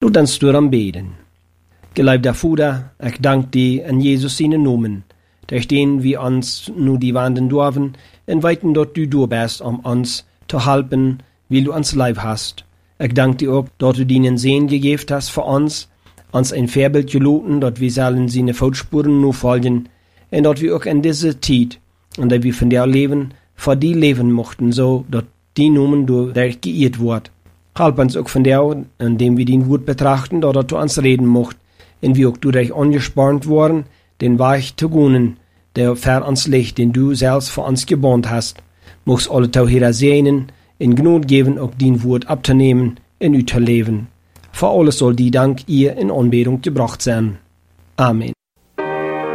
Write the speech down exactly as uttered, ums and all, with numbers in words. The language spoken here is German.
Laat ons door beden. Geliefde Vader, ik dank dir in Jesus zijn namen, durch den wir uns nu die wanden dürfen, en weten dat du da bist, um uns zu helfen, weil du uns lieb hast. Ich danke dir auch, dass du deinen Sehen gegeben hast für uns, uns ein Vorbild gelassen, dass wir sollen seine Fußspuren nur folgen, und dass wir auch in dieser Zeit, in der wir von dir leben, für die leben mochten, so, dass die Namen durch geirrt wird. Halb uns auch von dir, indem wir dein Wort betrachten, dass du uns reden mocht, und wir auch durch angespornt worden, den Weg zu gehen, der für uns liegt, den du selbst für uns gebahnt hast. Mochst alle Tauhira sehnen, in Gnade geben, auch dein Wort abzunehmen, in u zu leben. Für alles soll die Dank ihr in Anbetung gebracht sein. Amen.